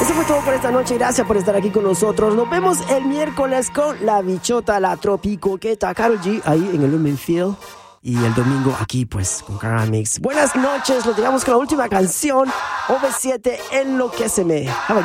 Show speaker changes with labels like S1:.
S1: Eso fue todo por esta noche. Gracias por estar aquí con nosotros. Nos vemos el miércoles con la bichota, la tropicoqueta Karol G ahí en el Lumenfield. Y el domingo aquí, pues, con Carla Mix. Buenas noches. Nos dejamos con la última canción. OV7, Enloquéceme.